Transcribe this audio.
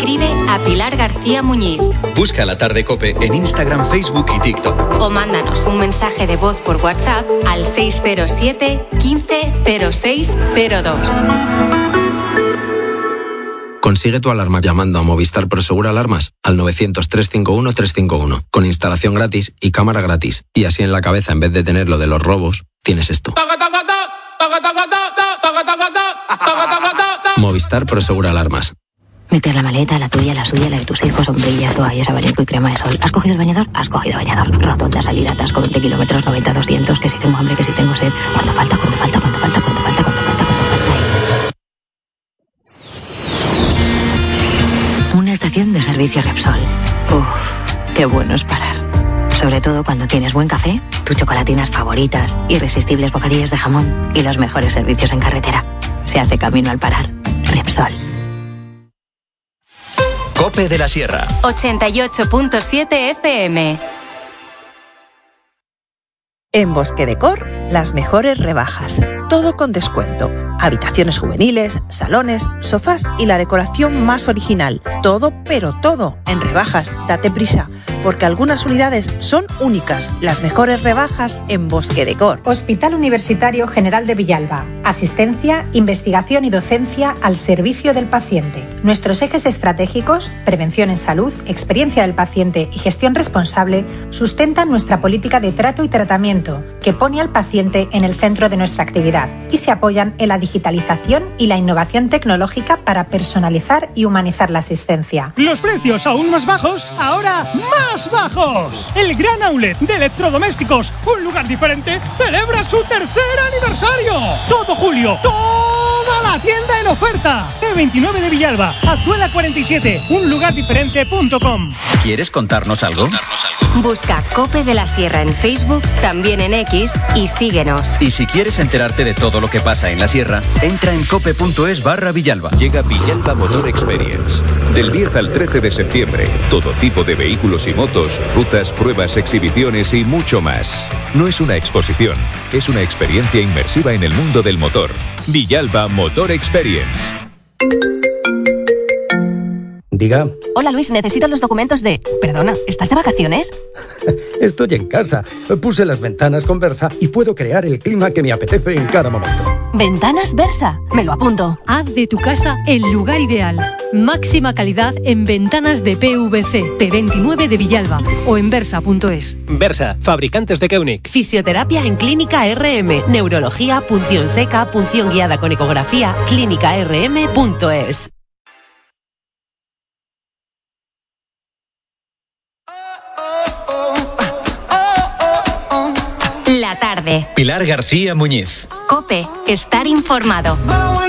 escribe a Pilar García Muñiz. Busca La Tarde COPE en Instagram, Facebook y TikTok. O mándanos un mensaje de voz por WhatsApp al 607 15 06 02. Consigue tu alarma llamando a Movistar Prosegur Alarmas al 900-351-351, con instalación gratis y cámara gratis. Y así en la cabeza, en vez de tener lo de los robos, tienes esto. Movistar Prosegur Alarmas. Mete la maleta, la tuya, la suya, la de tus hijos, sombrillas, toallas, abanico y crema de sol. ¿Has cogido el bañador? Has cogido bañador. Rotonda, salida, atasco, 20 kilómetros, 90, 200, que si tengo hambre, que si tengo sed. ¿Cuánto falta? Una estación de servicio Repsol. Uf, qué bueno es parar. Sobre todo cuando tienes buen café, tus chocolatinas favoritas, irresistibles bocadillos de jamón y los mejores servicios en carretera. Se hace camino al parar. Repsol. COPE de la Sierra. 88.7 FM. En Bosque Decor, las mejores rebajas. Todo con descuento. Habitaciones juveniles, salones, sofás y la decoración más original. Todo, pero todo, en rebajas. Date prisa, porque algunas unidades son únicas. Las mejores rebajas en Bosque Decor. Hospital Universitario General de Villalba. Asistencia, investigación y docencia al servicio del paciente. Nuestros ejes estratégicos, prevención en salud, experiencia del paciente y gestión responsable, sustentan nuestra política de trato y tratamiento, que pone al paciente en el centro de nuestra actividad y se apoyan en la digitalización y la innovación tecnológica para personalizar y humanizar la asistencia. Los precios aún más bajos, ahora más bajos. El gran outlet de electrodomésticos, un lugar diferente, celebra su tercer aniversario. Todo julio, toda la tienda en oferta. E29 de Villalba, Azuela 47, unlugardiferente.com. ¿Quieres contarnos algo? Busca COPE de la Sierra en Facebook, también en X y síguenos. Y si quieres enterarte de todo lo que pasa en la sierra, entra en cope.es/Villalba. Llega Villalba Motor Experience. Del 10 al 13 de septiembre, todo tipo de vehículos y motos, rutas, pruebas, exhibiciones y mucho más. No es una exposición, es una experiencia inmersiva en el mundo del motor. Villalba Motor Experience. Diga. Hola Luis, necesito los documentos de... Perdona, ¿estás de vacaciones? Estoy en casa. Puse las ventanas con Versa y puedo crear el clima que me apetece en cada momento. Ventanas Versa, me lo apunto. Haz de tu casa el lugar ideal. Máxima calidad en ventanas de PVC. P29 de Villalba o en versa.es. Versa, fabricantes de Keunig. Fisioterapia en Clínica RM. Neurología, punción seca, punción guiada con ecografía. clínicarm.es. La tarde. Pilar García Muñiz. COPE, estar informado.